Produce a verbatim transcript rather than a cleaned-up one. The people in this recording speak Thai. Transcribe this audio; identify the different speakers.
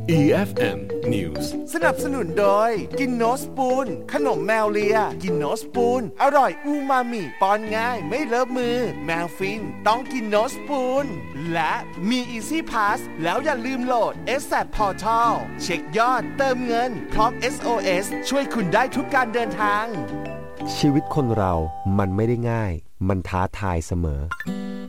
Speaker 1: อี เอฟ เอ็ม News
Speaker 2: สนับสนุนโดยกินโนสปูนขนมแมวเลียกินโนสปูนอร่อยอูมามิป้อนง่ายไม่เลอะมือแมวฟินต้องกินโนสปูนและมี Easy Pass แล้วอย่าลืมโหลด เอส แซด Portal เช็คยอดเติมเงินพร้อม เอส โอ เอส ช่วยคุณได้ทุกการเดินทาง
Speaker 3: ชีวิตคนเรามันไม่ได้ง่ายมันท้าทายเสมอ